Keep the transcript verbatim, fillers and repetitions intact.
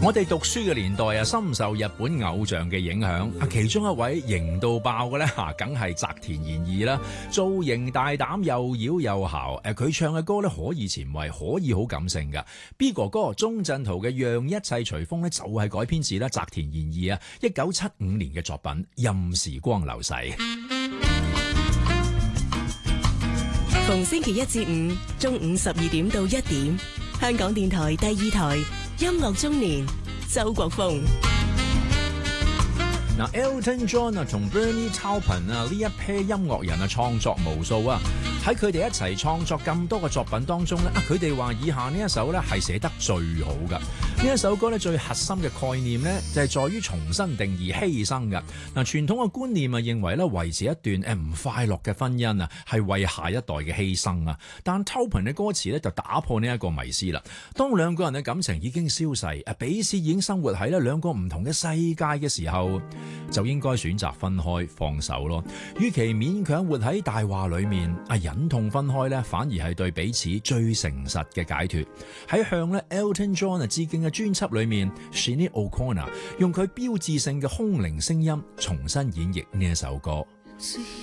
我哋讀書嘅年代啊，深受日本偶像嘅影響。啊，其中一位型到爆嘅咧嚇，梗係澤田研二啦。造型大膽又妖又姣，誒佢唱嘅歌咧可以前衛，可以好感性㗎。B 哥哥鐘鎮濤嘅《讓一切隨風》咧就係改編自咧澤田研二啊一九七五年嘅作品《任時光流逝》。 逢星期一至五中午十二點到一點，香港電台第二台音樂中年，周國峰。 嗱 Elton John 啊同 Bernie Taupin 啊呢一批音樂人啊創作無數啊，喺佢哋一齊創作咁多個作品當中咧，啊佢哋話以下呢一首咧係寫得最好噶。呢一首歌咧最核心嘅概念咧就係在於重新定義犧牲噶。嗱，傳統嘅觀念啊認為咧維持一段誒唔快樂嘅婚姻啊係為下一代嘅犧牲啊，但 Taupin 嘅歌詞咧就打破呢一個迷思啦。當兩個人嘅感情已經消逝，啊彼此已經生活喺咧兩個唔同嘅世界嘅時候，就應該選擇分開放手咯。與其勉強活喺大話裏面，啊忍痛分開咧，反而係對彼此最誠實嘅解脫。喺向咧 Elton John 啊致敬嘅專輯裏面 Sinéad O'Connor 用佢標誌性嘅空靈聲音重新演繹呢一首歌。